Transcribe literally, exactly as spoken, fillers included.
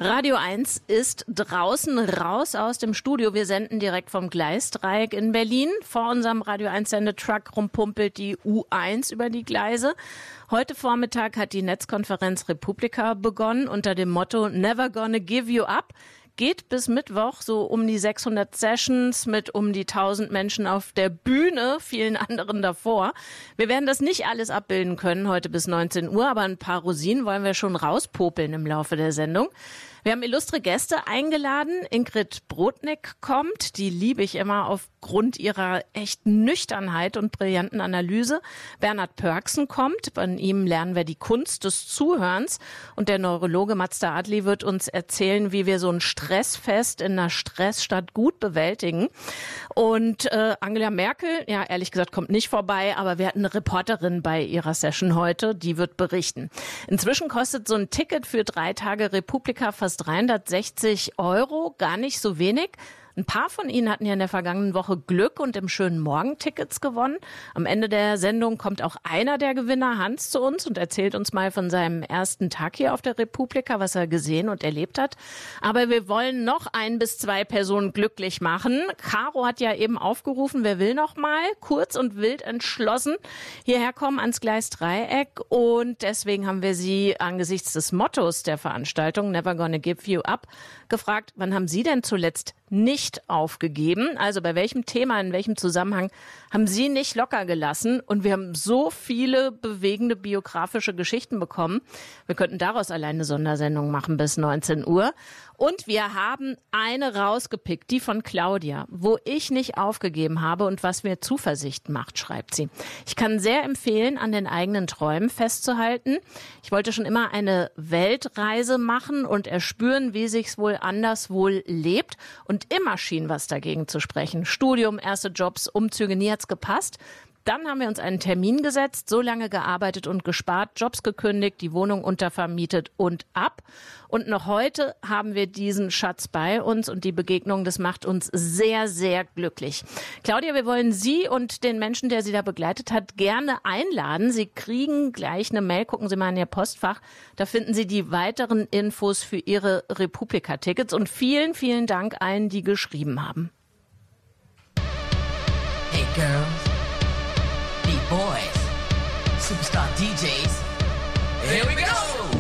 Radio eins ist draußen, raus aus dem Studio. Wir senden direkt vom Gleisdreieck in Berlin. Vor unserem Radio eins Sendetruck rumpumpelt die U eins über die Gleise. Heute Vormittag hat die Netzkonferenz Republika begonnen unter dem Motto Never Gonna Give You Up. Geht bis Mittwoch so um die sechshundert Sessions mit um die tausend Menschen auf der Bühne, vielen anderen davor. Wir werden das nicht alles abbilden können heute bis neunzehn Uhr, aber ein paar Rosinen wollen wir schon rauspopeln im Laufe der Sendung. Wir haben illustre Gäste eingeladen. Ingrid Brodnik kommt, die liebe ich immer aufgrund ihrer echt Nüchternheit und brillanten Analyse. Bernhard Pörksen kommt, von ihm lernen wir die Kunst des Zuhörens. Und der Neurologe Mazda Adli wird uns erzählen, wie wir so ein Stressfest in einer Stressstadt gut bewältigen. Und äh, Angela Merkel, ja ehrlich gesagt, kommt nicht vorbei, aber wir hatten eine Reporterin bei ihrer Session heute, die wird berichten. Inzwischen kostet so ein Ticket für drei Tage Republika fast dreihundertsechzig Euro, gar nicht so wenig. Ein paar von Ihnen hatten ja in der vergangenen Woche Glück und im schönen Morgen Tickets gewonnen. Am Ende der Sendung kommt auch einer der Gewinner, Hans, zu uns und erzählt uns mal von seinem ersten Tag hier auf der Republika, was er gesehen und erlebt hat. Aber wir wollen noch ein bis zwei Personen glücklich machen. Caro hat ja eben aufgerufen, wer will noch mal kurz und wild entschlossen hierher kommen ans Gleisdreieck. Und deswegen haben wir sie angesichts des Mottos der Veranstaltung Never Gonna Give You Up gefragt, wann haben Sie denn zuletzt nicht aufgegeben? Also bei welchem Thema, in welchem Zusammenhang haben Sie nicht locker gelassen? Und wir haben so viele bewegende biografische Geschichten bekommen. Wir könnten daraus alleine eine Sondersendung machen bis neunzehn Uhr. Und wir haben eine rausgepickt, die von Claudia, wo ich nicht aufgegeben habe und was mir Zuversicht macht, schreibt sie. Ich kann sehr empfehlen, an den eigenen Träumen festzuhalten. Ich wollte schon immer eine Weltreise machen und erspüren, wie sich's wohl anders wohl lebt. Und immer schien was dagegen zu sprechen. Studium, erste Jobs, Umzüge, nie hat's gepasst. Dann haben wir uns einen Termin gesetzt, so lange gearbeitet und gespart, Jobs gekündigt, die Wohnung untervermietet und ab. Und noch heute haben wir diesen Schatz bei uns und die Begegnung, das macht uns sehr, sehr glücklich. Claudia, wir wollen Sie und den Menschen, der Sie da begleitet hat, gerne einladen. Sie kriegen gleich eine Mail, gucken Sie mal in Ihr Postfach. Da finden Sie die weiteren Infos für Ihre Republika-Tickets. Und vielen, vielen Dank allen, die geschrieben haben. Hey girls. Boys, superstar D Js, here we go!